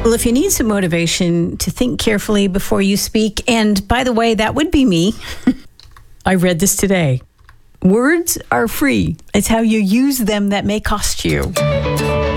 Well, if you need some motivation to think carefully before you speak, and by the way, that would be me. I read this today. Words are free. It's how you use them that may cost you.